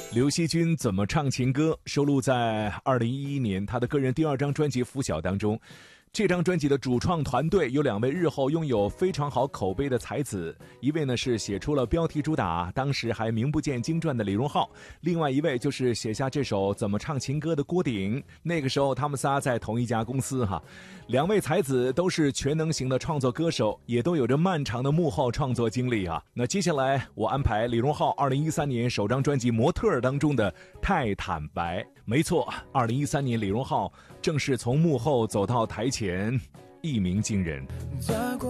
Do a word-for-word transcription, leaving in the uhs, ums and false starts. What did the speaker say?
刘惜君怎么唱情歌收录在二零一一年他的个人第二张专辑《拂晓》当中。这张专辑的主创团队有两位日后拥有非常好口碑的才子，一位呢是写出了标题主打当时还名不见经传的李荣浩，另外一位就是写下这首怎么唱情歌的郭顶。那个时候他们仨在同一家公司哈，两位才子都是全能型的创作歌手，也都有着漫长的幕后创作经历啊。那接下来我安排李荣浩二零一三年首张专辑《模特》当中的《太坦白》。没错，二零一三年李荣浩正式从幕后走到台前，一鸣惊人。